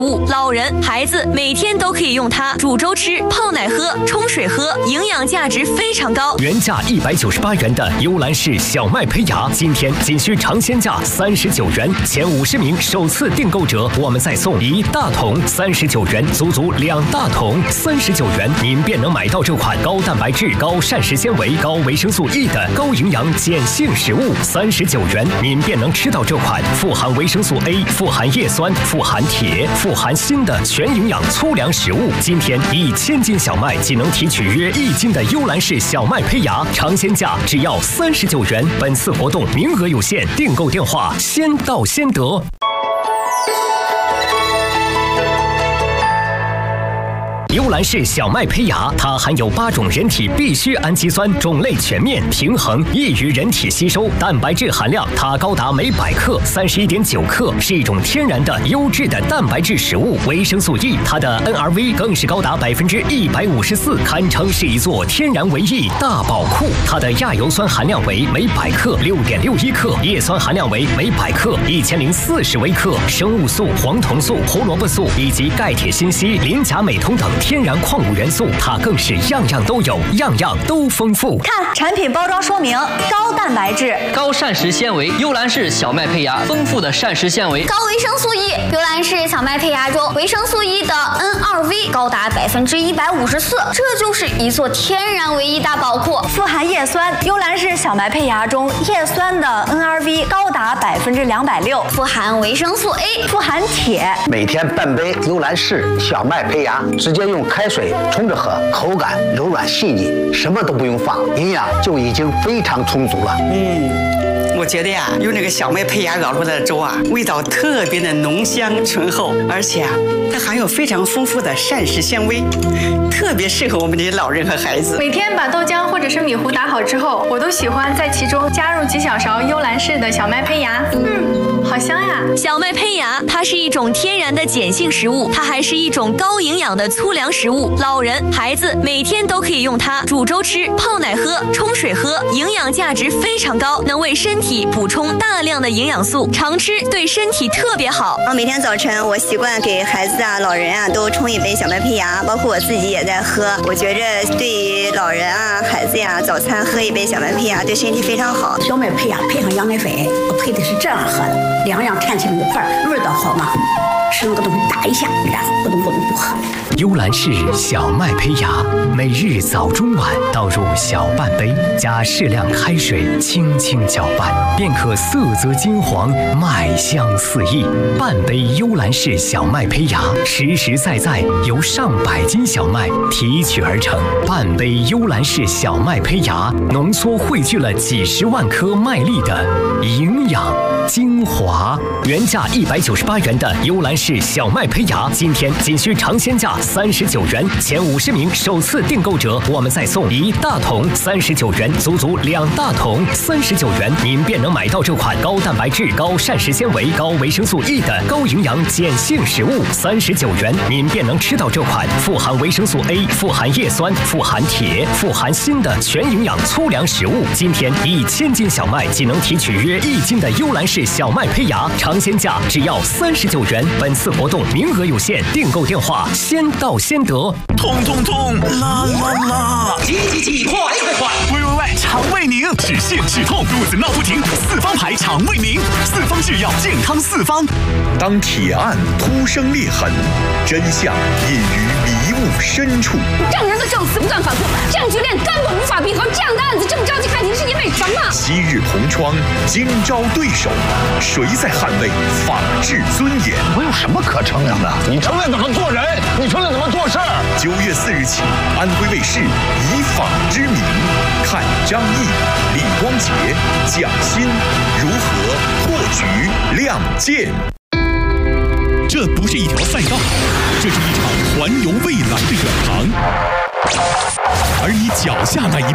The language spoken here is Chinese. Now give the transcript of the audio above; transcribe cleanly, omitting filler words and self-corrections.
物，老人、孩子每天都可以用它煮粥吃、泡奶喝、冲水喝，营养价值非常高。 原价198元的幽兰氏小麦胚芽，今天仅需尝鲜价39元，前50名首次订购者，我们再送1大桶39元，足足2大桶39元，您便能买到这款高蛋白质、高膳食纤维、高维生素 E 的高营养碱性食物，39元，您便能吃到这款富含维生素 A、富含叶酸、富含铁、富含锌的全营养粗粮食物。今天1000斤小麦仅能提取约1斤的幽兰氏小麦胚芽，尝鲜价只要39元。本次活动名额有限，订购电话先到先得。幽兰氏小麦胚芽，它含有8种人体必需氨基酸，种类全面、平衡，易于人体吸收。蛋白质含量它高达每100克31.9克，是一种天然的优质的蛋白质食物。维生素 E， 它的 NRV 更是高达154%，堪称是一座天然维 E 大宝库。它的亚油酸含量为每100克6.61克，叶酸含量为每100克1040微克，生物素、黄酮素、胡萝卜素以及钙、铁、锌、硒、磷、钾、镁、铜等天然矿物元素，它更是样样都有，样样都丰富。 看产品包装说明，高蛋白质、 高膳食纤维，幽兰氏小麦胚芽，丰富的膳食纤维， 高维生素 E。幽兰氏小麦胚芽中维生素 E 的 N2V 高达154%，这就是一座天然维 E 大宝库。 富含叶酸，幽兰氏小麦胚芽中叶酸的 NRV 高达260%， 富含维生素 A， 富含铁。 每天半杯幽兰氏小麦胚芽，直接用开水冲着喝，口感柔软细腻，什么都不用放，营养就已经非常充足了。 我觉得呀，用那个小麦胚芽熬出来的粥啊，味道特别的浓香醇厚，而且啊，它含有非常丰富的膳食纤维，特别适合我们这些老人和孩子。 每天把豆浆或者是米糊打好之后，我都喜欢在其中加入几小勺幽兰氏的小麦胚芽。好香呀！ 小麦胚芽它是一种天然的碱性食物，它还是一种高营养的粗粮食物，老人、孩子每天都可以用它煮粥吃、泡奶喝、冲水喝，营养价值非常高，能为身体补充大量的营养素，常吃对身体特别好。 每天早晨我习惯给孩子啊、老人啊都冲一杯小麦胚芽，包括我自己也在喝。我觉着对于老人啊、孩子呀，早餐喝一杯小麦胚芽对身体非常好。 小麦胚芽配上羊奶粉，我配的是这样喝的，两样看起来一块味道好嘛，吃那个东西打一下，然后咕咚咕咚就喝。 幽兰氏小麦胚芽，每日早中晚倒入小半杯，加适量开水，轻轻搅拌，便可色泽金黄，麦香四溢。半杯幽兰氏小麦胚芽，实实在在由上百斤小麦提取而成。半杯幽兰氏小麦胚芽，浓缩汇聚了几10万颗麦粒的营养精华。原价198元的幽兰氏小麦胚芽，今天仅需尝鲜价39元，前50名首次订购者，我们再送1大桶39元，足足2大桶39元，您便能买到这款高蛋白质、高膳食纤维、高维生素 E 的高营养碱性食物，39元，您便能吃到这款富含维生素 A、富含叶酸、富含铁、富含锌的全营养粗粮食物。今天1000斤小麦仅能提取约1斤的幽兰氏小麦胚芽，尝鲜价只要39元。本次活动名额有限，订购电话先到先得。 痛痛痛，啦啦啦！急，快！喂！肠胃宁止泻止痛，肚子闹不停，四方牌肠胃宁，四方制药，健康四方。 当铁案突生裂痕，真相隐于迷雾深处。 证人的证词不断反复，证据链根本无法闭合，这样的案子这么着急开庭是因为什么？ 昔日同窗，今朝对手，谁在捍卫法治尊严？ 我有什么可承认的？你承认怎么做人？你承认怎么做事儿 ？9月4日起，安徽卫视以法之名，看张毅、李光洁、蒋欣如何破局亮剑。 这不是一条赛道，这是一场环游未来的远航，而你脚下那一